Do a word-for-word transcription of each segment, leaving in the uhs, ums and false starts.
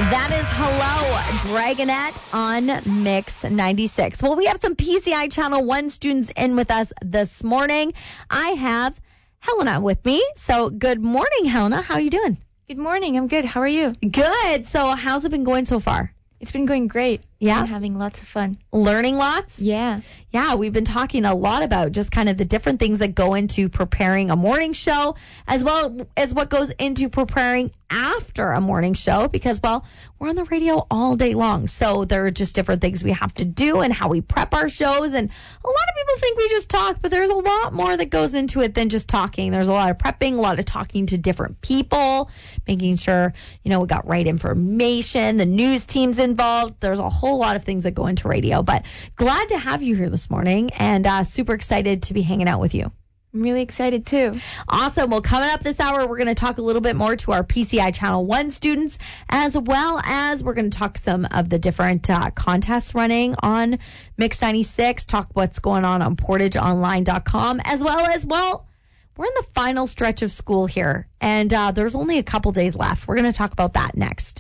That is Hello, Dragonette on Mix ninety-six. Well, we have some P C I Channel one students in with us this morning. I have Helena with me. So good morning, Helena. How are you doing? Good morning. I'm good. How are you? Good. So how's it been going so far? It's been going great. Yeah? I'm having lots of fun. Learning lots? Yeah. Yeah, we've been talking a lot about just kind of the different things that go into preparing a morning show, as well as what goes into preparing after a morning show, because, well, we're on the radio all day long. So there are just different things we have to do and how we prep our shows. And a lot of people think we just talk, but there's a lot more that goes into it than just talking. There's a lot of prepping, a lot of talking to different people, making sure, you know, we got right information, the news team's involved. There's a whole lot of things that go into radio, but glad to have you here this morning and uh, super excited to be hanging out with you. I'm really excited too. Awesome. Well, coming up this hour, we're going to talk a little bit more to our P C I Channel one students, as well as we're going to talk some of the different uh, contests running on Mix ninety-six, talk what's going on on portage online dot com, as well as, well, we're in the final stretch of school here, and uh, there's only a couple days left. We're going to talk about that next.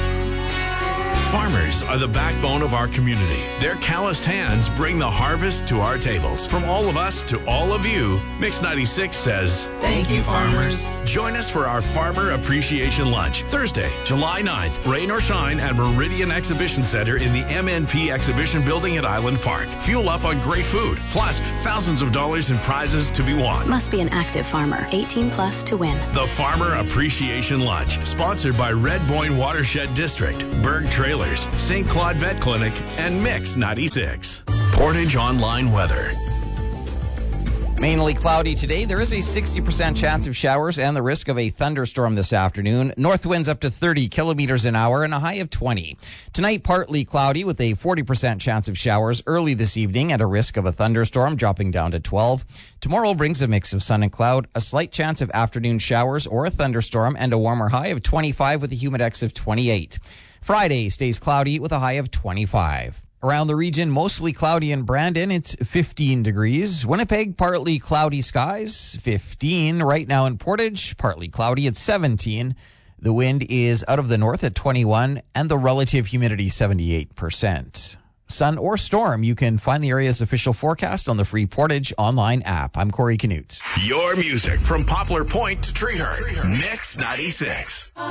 Farmers are the backbone of our community. Their calloused hands bring the harvest to our tables. From all of us to all of you, Mix ninety-six says, thank you, farmers. Join us for our Farmer Appreciation Lunch, Thursday, July ninth, rain or shine at Meridian Exhibition Center in the M N P Exhibition Building at Island Park. Fuel up on great food, plus thousands of dollars in prizes to be won. Must be an active farmer, eighteen plus to win. The Farmer Appreciation Lunch, sponsored by Red Boyne Watershed District, Berg Trailers, Saint Claude Vet Clinic, and Mix ninety-six. Portage Online Weather. Mainly cloudy today. There is a sixty percent chance of showers and the risk of a thunderstorm this afternoon. North winds up to thirty kilometers an hour and a high of twenty. Tonight, partly cloudy with a forty percent chance of showers early this evening and a risk of a thunderstorm dropping down to twelve. Tomorrow brings a mix of sun and cloud, a slight chance of afternoon showers or a thunderstorm, and a warmer high of twenty-five with a humidex of twenty-eight. Friday stays cloudy with a high of twenty-five. Around the region, mostly cloudy in Brandon, it's fifteen degrees. Winnipeg, partly cloudy skies, fifteen. Right now in Portage, partly cloudy at seventeen. The wind is out of the north at twenty-one, and the relative humidity seventy-eight percent. Sun or storm, you can find the area's official forecast on the free Portage online app. I'm Corey Canute. Your music from Poplar Point to Treehurst. Mix ninety-six.